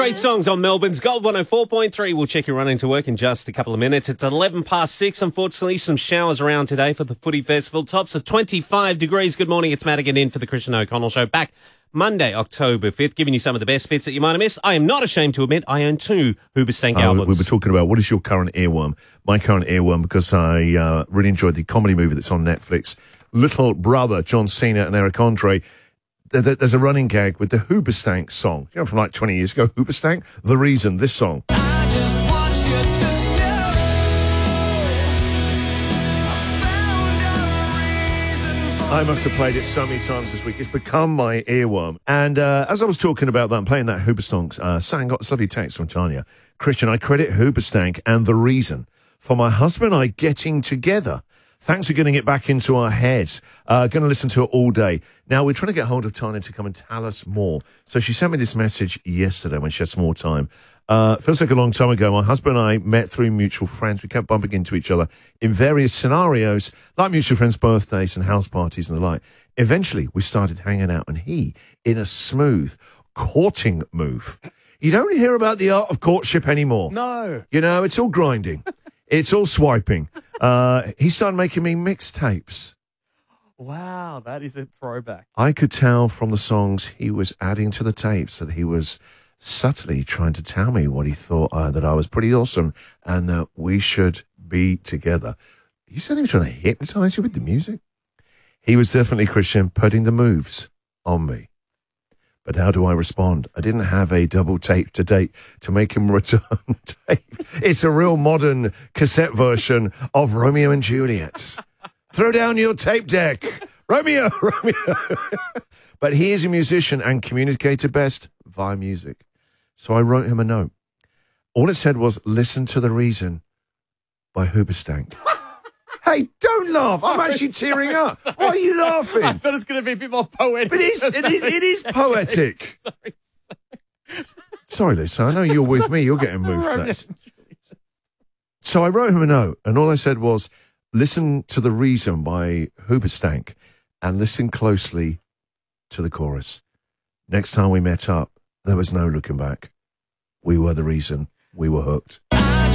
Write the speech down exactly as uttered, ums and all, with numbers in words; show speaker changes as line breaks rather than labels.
Great songs on Melbourne's Gold one oh four point three. We'll check your running to work in just a couple of minutes. It's eleven past six. Unfortunately, some showers around today for the Footy Festival. Tops of twenty-five degrees. Good morning. It's Madigan in for the Christian O'Connell Show. Back Monday, October fifth, giving you some of the best bits that you might have missed. I am not ashamed to admit I own two Hoobastank
uh,
albums.
We were talking about what is your current earworm. My current earworm, because I uh, really enjoyed the comedy movie that's on Netflix, Little Brother, John Cena and Eric Andre. There's a running gag with the Hoobastank song. You know, from like twenty years ago, Hoobastank? The Reason, this song.
I just want you to know I found a reason for
I must have played it so many times this week. It's become my earworm. And uh, as I was talking about that and playing that Hoobastank uh, song, I got this lovely text from Tanya. Christian, I credit Hoobastank and The Reason for my husband and I getting together. Thanks for getting it back into our heads. Uh, going to listen to it all day. Now, we're trying to get hold of Tanya to come and tell us more. So she sent me this message yesterday when she had some more time. Uh, feels like a long time ago. My husband and I met through mutual friends. We kept bumping into each other in various scenarios, like mutual friends' birthdays and house parties and the like. Eventually, we started hanging out, and he, in a smooth courting move. You don't hear about the art of courtship anymore.
No.
You know, it's all grinding. It's all swiping. Uh, he started making me mixtapes.
Wow, that is a throwback.
I could tell from the songs he was adding to the tapes that he was subtly trying to tell me what he thought, uh, that I was pretty awesome and that we should be together. You said he was trying to hypnotize you with the music? He was definitely, Christian, putting the moves on me. But how do I respond? I didn't have a double tape to date to make him return tape. It's a real modern cassette version of Romeo and Juliet. Throw down your tape deck. Romeo, Romeo. But he is a musician and communicated best via music. So I wrote him a note. All it said was, listen to The Reason by Hoobastank. Hey, don't laugh. I'm actually tearing up. Why are you laughing?
I thought it was going to be a bit more poetic.
But it is, it is, it is poetic.
sorry, sorry.
Sorry, Lisa, I know you're with me. You're getting moved for that. So I wrote him a note, and all I said was, listen to The Reason by Hoobastank and listen closely to the chorus. Next time we met up, there was no looking back. We were the reason. We were hooked.